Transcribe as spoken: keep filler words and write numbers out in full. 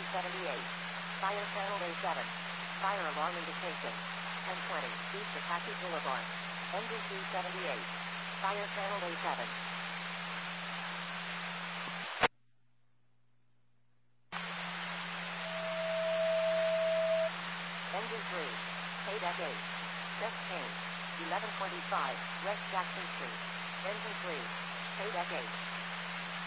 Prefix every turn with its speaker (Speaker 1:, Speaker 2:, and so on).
Speaker 1: seventy-eight. Fire channel A seven. Fire alarm indication. ten twenty, East Apache Boulevard. N B C seventy-eight. Fire channel A seven. Engine three. Paydeck eight. Set change. eleven twenty-five, West Jackson Street. Engine three. Paydeck eight.